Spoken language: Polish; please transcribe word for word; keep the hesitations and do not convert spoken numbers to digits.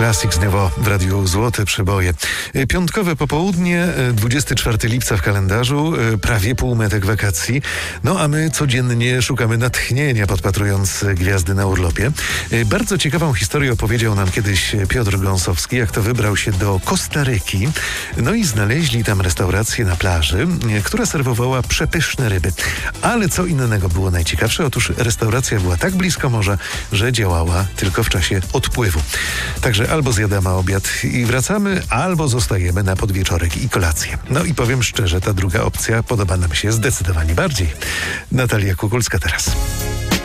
Classics Nouveau w Radiu Złote Przeboje. Piątkowe popołudnie, dwudziestego czwartego lipca w kalendarzu, prawie półmetek wakacji. No a my codziennie szukamy natchnienia, podpatrując gwiazdy na urlopie. Bardzo ciekawą historię opowiedział nam kiedyś Piotr Gąsowski, jak to wybrał się do Kostaryki. No i znaleźli tam restaurację na plaży, która serwowała przepyszne ryby. Ale co innego było najciekawsze? Otóż restauracja była tak blisko morza, że działała tylko w czasie odpływu. Także albo zjadamy obiad i wracamy, albo zostajemy na podwieczorek i kolację. No i powiem szczerze, ta druga opcja podoba nam się zdecydowanie bardziej. Natalia Kukulska teraz.